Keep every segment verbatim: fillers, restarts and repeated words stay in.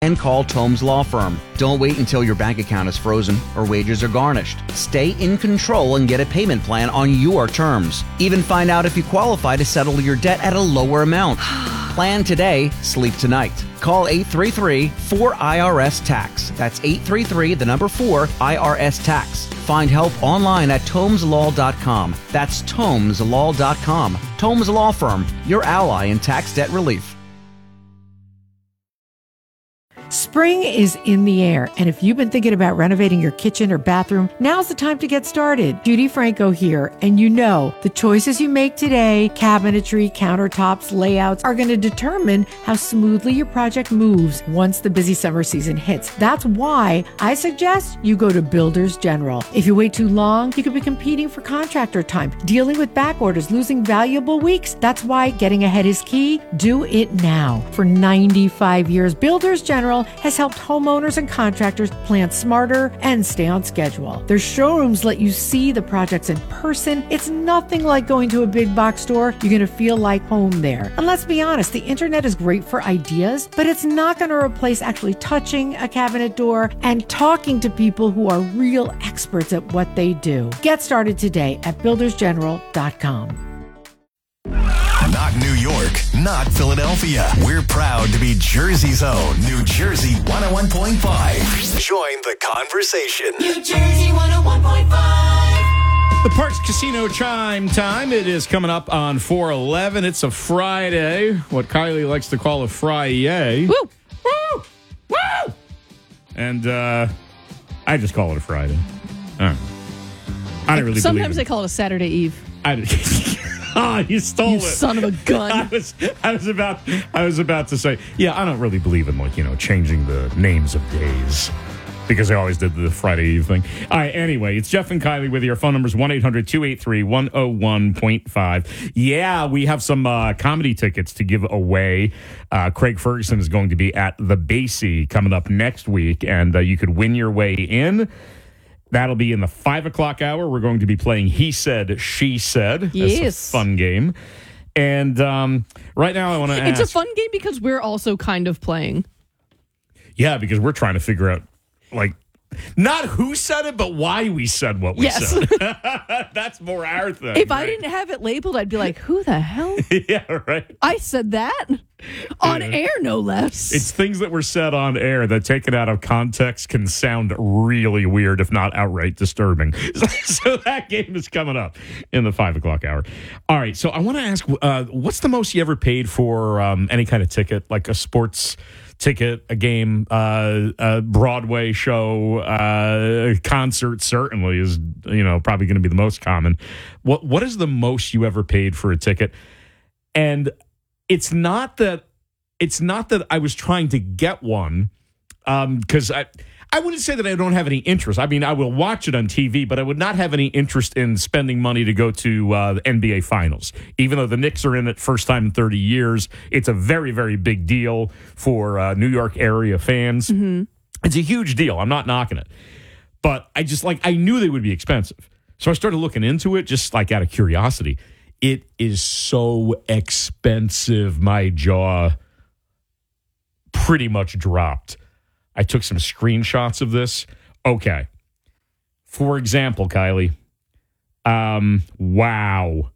and call Tomes Law Firm. Don't wait until your bank account is frozen or wages are garnished. Stay in control and get a payment plan on your terms. Even find out if you qualify to settle your debt at a lower amount. Plan today, sleep tonight. Call eight three three, four I R S, tax. That's eight three three, the number four, I R S, tax. Find help online at tomes law dot com. That's tomes law dot com. Tomes Law Firm, your ally in tax debt relief. Spring is in the air, and if you've been thinking about renovating your kitchen or bathroom, now's the time to get started. Judy Franco here, and you know the choices you make today, cabinetry, countertops, layouts, are going to determine how smoothly your project moves once the busy summer season hits. That's why I suggest you go to Builders General. If you wait too long, you could be competing for contractor time, dealing with back orders, losing valuable weeks. That's why getting ahead is key. Do it now. For ninety-five years, Builders General has helped homeowners and contractors plan smarter and stay on schedule. Their showrooms let you see the projects in person. It's nothing like going to a big box store. You're going to feel like home there. And let's be honest, the internet is great for ideas, but it's not going to replace actually touching a cabinet door and talking to people who are real experts at what they do. Get started today at builders general dot com. Not New York, not Philadelphia. We're proud to be Jersey's own New Jersey one oh one point five. Join the conversation. New Jersey one oh one point five. The Parks Casino chime time. It is coming up on four eleven. It's a Friday, what Kylie likes to call a Friday. Woo! Woo! Woo! And uh, I just call it a Friday. All right. I don't really Sometimes believe they it. call it a Saturday Eve. I Ah, you stole You it. son of a gun. I was, I was about, I was about to say, yeah, I don't really believe in, like, you know, changing the names of days because I always did the Friday Eve thing. All right, anyway, it's Jeff and Kylie with you. Our phone number is one eight hundred two eight three one oh one point five. Yeah, we have some uh, comedy tickets to give away. Uh, Craig Ferguson is going to be at the Basie coming up next week, and uh, you could win your way in. That'll be in the five o'clock hour. We're going to be playing He Said, She Said. Yes. That's a fun game. And um, right now I want to ask. It's a fun game because we're also kind of playing. Yeah, because we're trying to figure out, like, not who said it, but why we said what we Yes. said. That's more our thing. If I right? didn't have it labeled, I'd be like, who the hell? Yeah, right. I said that? On Yeah. air, no less. It's things that were said on air that taken out of context can sound really weird, if not outright disturbing. So that game is coming up in the five o'clock hour. All right, so I want to ask, uh, what's the most you ever paid for um, any kind of ticket, like a sports ticket, a game, uh, a Broadway show, uh, a concert? Certainly is, you know, probably going to be the most common. What What is the most you ever paid for a ticket? And it's not that it's not that I was trying to get one, because um, I I wouldn't say that I don't have any interest. I mean, I will watch it on T V, but I would not have any interest in spending money to go to uh, the N B A Finals. Even though the Knicks are in it first time in thirty years, it's a very, very big deal for uh, New York area fans. Mm-hmm. It's a huge deal. I'm not knocking it. But I just, like, I knew they would be expensive. So I started looking into it just, like, out of curiosity. It is so expensive. My jaw pretty much dropped. I took some screenshots of this. Okay. For example, Kylie. Um, wow.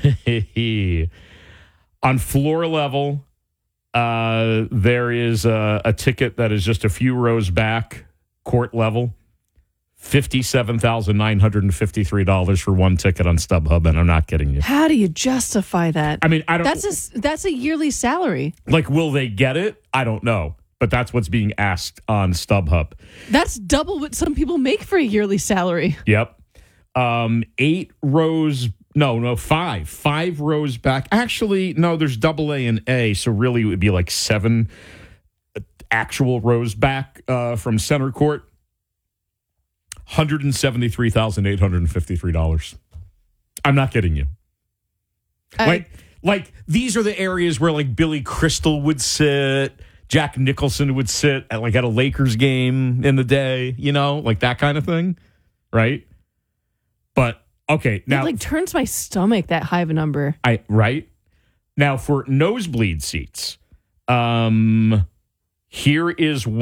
On floor level, uh, there is a, a ticket that is just a few rows back, court level. fifty-seven thousand nine hundred fifty-three dollars for one ticket on StubHub, and I'm not kidding you. How do you justify that? I mean, I don't... That's a, that's a yearly salary. Like, will they get it? I don't know. But that's what's being asked on StubHub. That's double what some people make for a yearly salary. Yep. Um, eight rows... No, no, five. Five rows back. Actually, no, there's double A and A, so really it would be like seven actual rows back uh, from center court. one hundred seventy-three thousand eight hundred fifty-three dollars. I'm not kidding you. I, Like, like these are the areas where, like, Billy Crystal would sit, Jack Nicholson would sit at, like, at a Lakers game in the day, you know, like that kind of thing, right? But okay, now it like turns my stomach, that high of a number. I right now for nosebleed seats. Um, here is one.